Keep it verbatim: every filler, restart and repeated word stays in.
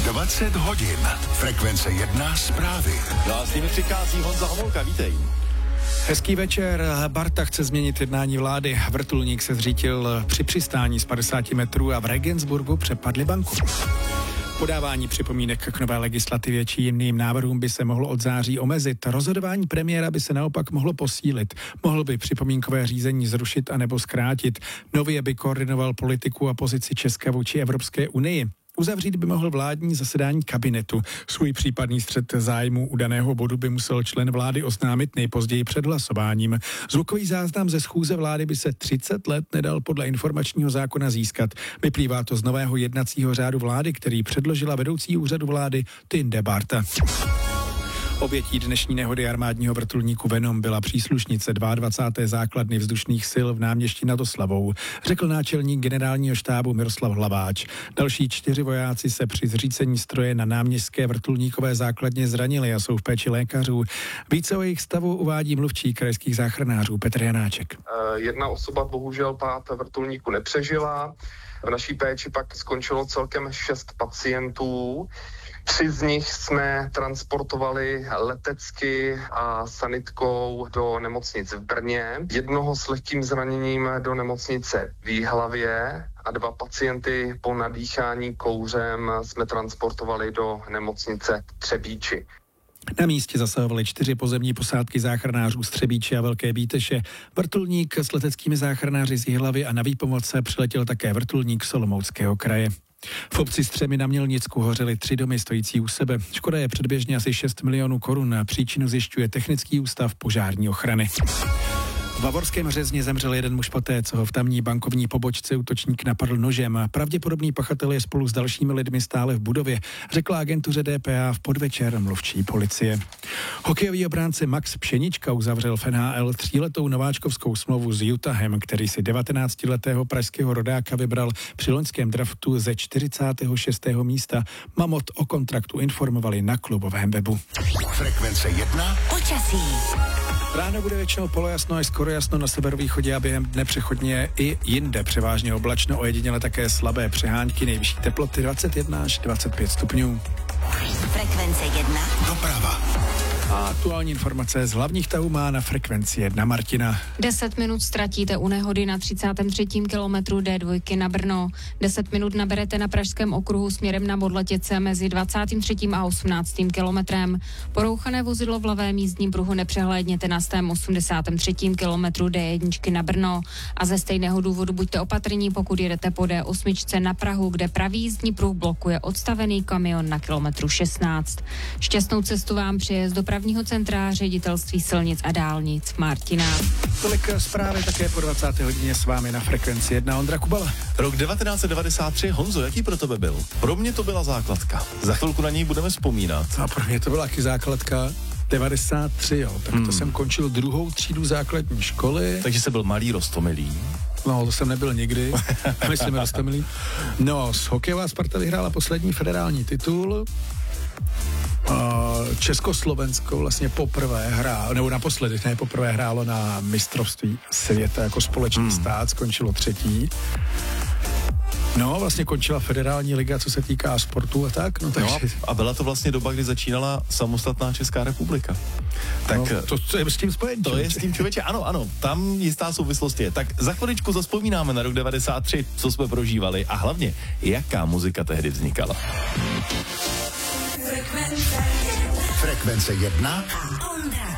dvacet hodin. Frekvence jedna zprávy. No a s nimi přichází Honza Homolka, vítej. Hezký večer. Barta chce změnit jednání vlády. Vrtulník se zřítil při přistání z padesáti metrů a v Regensburgu přepadli banku. Podávání připomínek k nové legislativě či jiným návrhům by se mohlo od září omezit. Rozhodování premiéra by se naopak mohlo posílit. Mohl by připomínkové řízení zrušit anebo zkrátit. Nově by koordinoval politiku a pozici Česka vůči Evropské unii. Uzavřít by mohl vládní zasedání kabinetu. Svůj případný střet zájmu u daného bodu by musel člen vlády oznámit nejpozději před hlasováním. Zvukový záznam ze schůze vlády by se třicet let nedal podle informačního zákona získat. Vyplývá to z nového jednacího řádu vlády, který předložila vedoucí úřadu vlády Tinde Barta. Obětí dnešní nehody armádního vrtulníku Venom byla příslušnice dvacáté druhé základny vzdušných sil v Náměstí nad Oslavou, řekl náčelník generálního štábu Miroslav Hlaváč. Další čtyři vojáci se při zřícení stroje na náměstské vrtulníkové základně zranili a jsou v péči lékařů. Více o jejich stavu uvádí mluvčí krajských záchranářů Petr Janáček. Jedna osoba bohužel pád vrtulníku nepřežila. V naší péči pak skončilo celkem šest pacientů. Tři z nich jsme transportovali letecky a sanitkou do nemocnic v Brně, jednoho s lehkým zraněním do nemocnice v Jihlavě a dva pacienty po nadýchání kouřem jsme transportovali do nemocnice v Třebíči. Na místě zasahovaly čtyři pozemní posádky záchranářů z Třebíče a Velké Bíteše, vrtulník s leteckými záchranáři z Jihlavy a na výpomoc se přiletěl také vrtulník z Olomouckého kraje. V obci Střemy na Mělnicku hořely tři domy stojící u sebe. Škoda je předběžně asi šest milionů korun a příčinu zjišťuje Technický ústav požární ochrany. V Bavorském Řezně zemřel jeden muž poté, co ho v tamní bankovní pobočce útočník napadl nožem. Pravděpodobný pachatel je spolu s dalšími lidmi stále v budově, řekla agentuře D P A v podvečer mluvčí policie. Hokejový obránce Max Pšenička uzavřel v N H L tříletou nováčkovskou smlouvu s Utahem, který si devatenáctiletého pražského rodáka vybral při loňském draftu ze čtyřicátého šestého místa. Mamot o kontraktu informovali na klubovém webu. Frekvence jedna. Počasí. Ráno bude většinou polojasno až skoro jasno na severovýchodě a během dne přechodně i jinde převážně oblačno, ojediněle také slabé přehánky, nejvyšší teploty dvacet jedna až dvacet pět stupňů. Frekvence jedna. Doprava. A aktuální informace z hlavních tahů má na Frekvenci jedna Martina. deset minut ztratíte u nehody na třicátém třetím kilometru D dva na Brno. deset minut naberete na Pražském okruhu směrem na Bodlatěce mezi dvacátým třetím a osmnáctým kilometrem. Porouchané vozidlo v levém jízdním pruhu nepřehlédněte na stém osmdesátém třetím kilometru D jedna na Brno. A ze stejného důvodu buďte opatrní, pokud jedete po D osm na Prahu, kde pravý jízdní pruh blokuje odstavený kamion na kilometru šestnáct. Šťastnou cestu vám přeje z dopravního centra Ředitelství silnic a dálnic Martina. Tolik zprávy také po dvacáté hodině s vámi na Frekvenci jedna Ondra Kubala. Rok devatenáct set devadesát tři, Honzo, jaký pro tebe byl? Pro mě to byla základka. Za chvilku na něj budeme vzpomínat. A pro mě to byla taky základka devadesát tři, jo. Tak hmm. to jsem končil druhou třídu základní školy. Takže jsi byl malý roztomilý. No, to jsem nebyl nikdy. Myslím, roztomilý. No, hokejová Sparta vyhrála poslední federální titul. Československo vlastně poprvé hrálo, nebo naposledy, ne poprvé hrálo na mistrovství světa jako společný hmm. stát, skončilo třetí. No, vlastně končila federální liga, co se týká sportu a tak. No, takže... no a byla to vlastně doba, kdy začínala samostatná Česká republika. Tak no, to, to je s tím spojený. To je s tím, člověče, ano, ano, tam jistá souvislost je. Tak za chviličku zazpomínáme na rok devadesát tři, co jsme prožívali a hlavně, jaká muzika tehdy vznikala. Frekvence jedna. Ondra